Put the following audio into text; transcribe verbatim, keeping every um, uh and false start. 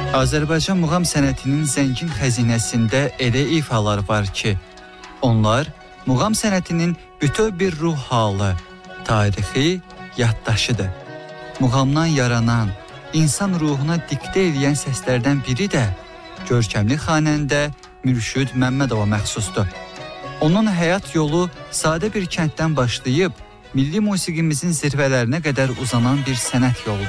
Azərbaycan muğam sənətinin zəngin xəzinəsində elə ifalar var ki, onlar muğam sənətinin bütöv bir ruh halı, tarixi, yaddaşıdır. Muğamdan yaranan, insan ruhuna diktə edən səslərdən biri də görkəmli xanəndə Mürşüd Məmmədova məxsusdur. Onun həyat yolu sadə bir kənddən başlayıb, milli musiqimizin zirvələrinə qədər uzanan bir sənət yoludur.